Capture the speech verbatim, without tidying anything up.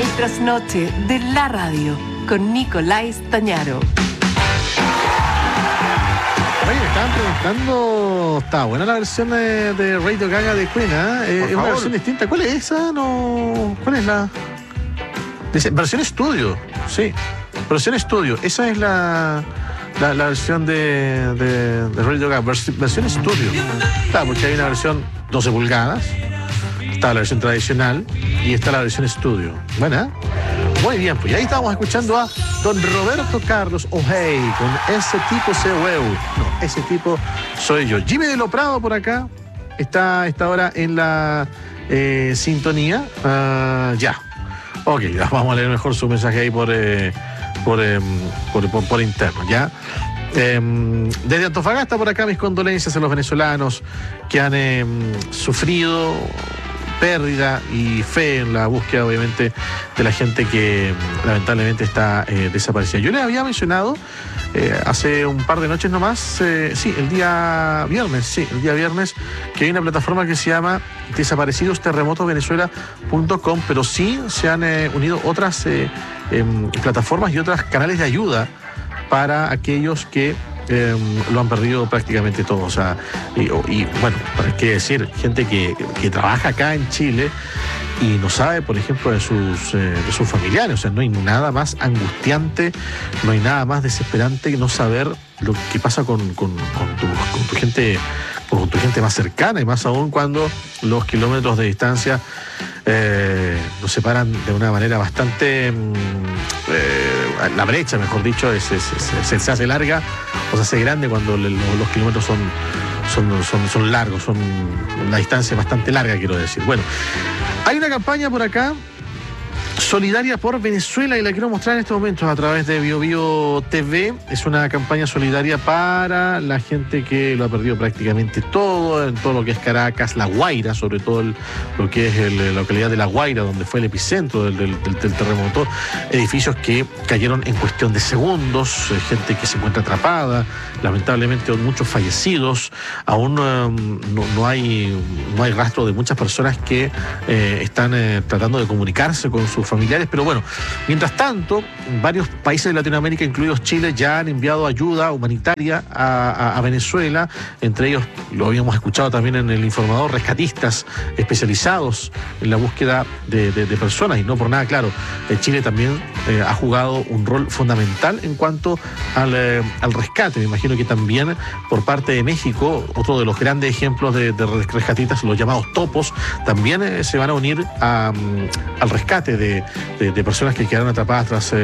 El trasnoche de la radio con Nicolás Tañaro. Oye, me estaban preguntando, está buena la versión de, de Radio Gaga de Queen, ¿eh? Es una versión distinta. ¿Cuál es esa? No, ¿cuál es la? Dice, versión estudio, sí, versión estudio. Esa es la, la, la versión de, de, de Radio Gaga, vers, versión estudio. Claro, porque hay una versión doce pulgadas, está la versión tradicional y está la versión estudio. Buena. Muy bien, pues y ahí estábamos escuchando a don Roberto Carlos O'Hey con Ese tipo se huevo. No, ese tipo soy yo. Jimmy de lo Prado por acá está a esta hora en la eh, sintonía. Uh, ya. Ok, vamos a leer mejor su mensaje ahí por, eh, por, eh, por, por, por interno, ¿ya? Eh, desde Antofagasta por acá mis condolencias a los venezolanos que han eh, sufrido pérdida y fe en la búsqueda, obviamente, de la gente que lamentablemente está eh, desaparecida. Yo les había mencionado eh, hace un par de noches nomás, eh, sí, el día viernes, sí, el día viernes, que hay una plataforma que se llama desaparecidos terremotos venezuela punto com, pero sí se han eh, unido otras eh, eh, plataformas y otros canales de ayuda para aquellos que Eh, lo han perdido prácticamente todo. O sea, y, y bueno, para qué decir, gente que, que trabaja acá en Chile y no sabe, por ejemplo, de sus, eh, de sus familiares. O sea, no hay nada más angustiante, no hay nada más desesperante que no saber lo que pasa con, con, con, tu, con tu gente, con tu gente más cercana, y más aún cuando los kilómetros de distancia eh, nos separan de una manera bastante eh, la brecha, mejor dicho, es, es, es, se hace larga o se hace grande cuando le, los, los kilómetros son, son, son, son largos, son una distancia bastante larga, quiero decir. Bueno, hay una campaña por acá solidaria por Venezuela y la quiero mostrar en estos momentos a través de Bio Bio T V. Es una campaña solidaria para la gente que lo ha perdido prácticamente todo, en todo lo que es Caracas, La Guaira, sobre todo el, lo que es el, la localidad de La Guaira, donde fue el epicentro del, del, del, del terremoto. Edificios que cayeron en cuestión de segundos, gente que se encuentra atrapada, lamentablemente muchos fallecidos. Aún um, no, no, hay, no hay rastro de muchas personas que eh, están eh, tratando de comunicarse con sus familiares, pero bueno, mientras tanto, varios países de Latinoamérica, incluidos Chile, ya han enviado ayuda humanitaria a, a, a Venezuela, entre ellos, lo habíamos escuchado también en el informador, rescatistas especializados en la búsqueda de, de, de personas, y no por nada, claro, eh, Chile también eh, ha jugado un rol fundamental en cuanto al, eh, al rescate. Me imagino que también por parte de México, otro de los grandes ejemplos de, de rescatistas, los llamados topos, también eh, se van a unir a, um, al rescate de De, de personas que quedaron atrapadas tras eh,